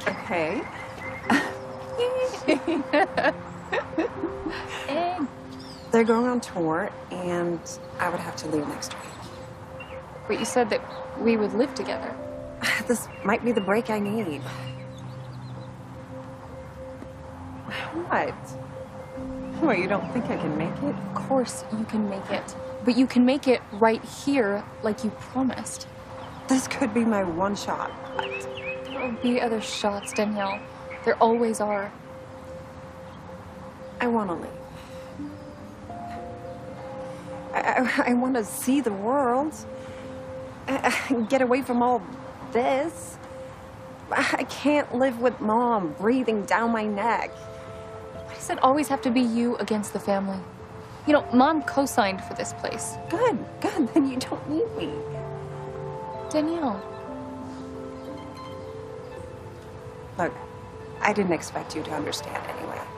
Okay. And They're going on tour, and I would have to leave next week. but you said that we would live together. This might be the break I need. What? What, you don't think I can make it? Of course you can make it. But you can make it right here, like you promised. This could be my one shot. There will be other shots, Danielle. There always are. I want to leave. I want to see the world. Get away from all this. I can't live with Mom breathing down my neck. Why does it always have to be you against the family? You know, Mom co-signed for this place. Good, good. Then you don't need me. Danielle. Look, I didn't expect you to understand anyway.